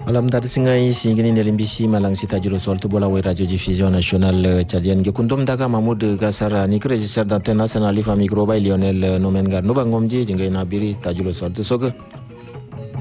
Alam tadi singai singini nelimbisi malang sita juro sol tu bola radio diffusion national chadian ge kundom daga Mahmud Gasara ni register d'antenne nationale fa micro bay Lionel Nomengar no bangomji jingai nabiri tajulo sol tu soga